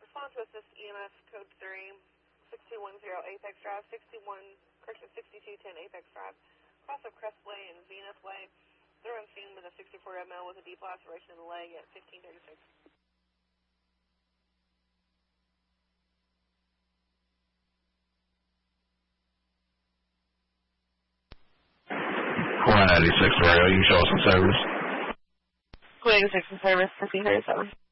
Respond to assist EMS code 3, 6210 Apex Drive, 6210 Apex Drive, cross of Crestway and Venus Way. They're on scene with a 64 ml with a deep laceration in the leg at 1536. Radio, you can show us some service. 486 in service, 1537.